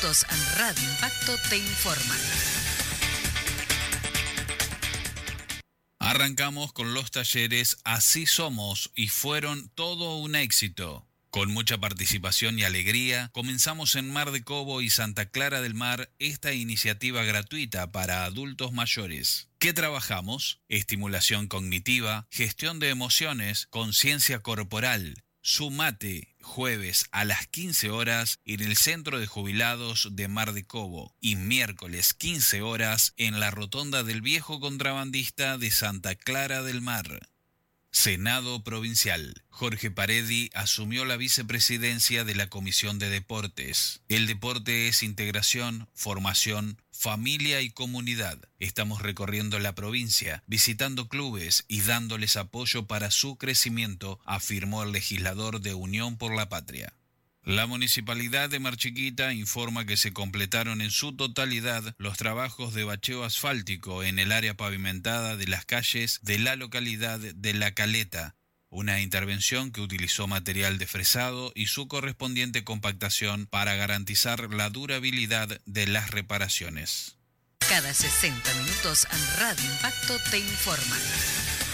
minutos en Radio Impacto te informa. Arrancamos con los talleres Así Somos y fueron todo un éxito. Con mucha participación y alegría, comenzamos en Mar de Cobo y Santa Clara del Mar esta iniciativa gratuita para adultos mayores. ¿Qué trabajamos? Estimulación cognitiva, gestión de emociones, conciencia corporal. Sumate, jueves a las 15 horas en el Centro de Jubilados de Mar de Cobo y miércoles 15 horas en la Rotonda del Viejo Contrabandista de Santa Clara del Mar. Senado Provincial. Jorge Paredi asumió la vicepresidencia de la Comisión de Deportes. El deporte es integración, formación, familia y comunidad. Estamos recorriendo la provincia, visitando clubes y dándoles apoyo para su crecimiento, afirmó el legislador de Unión por la Patria. La Municipalidad de Mar Chiquita informa que se completaron en su totalidad los trabajos de bacheo asfáltico en el área pavimentada de las calles de la localidad de La Caleta, una intervención que utilizó material de fresado y su correspondiente compactación para garantizar la durabilidad de las reparaciones. Cada 60 minutos en Radio Impacto te informa.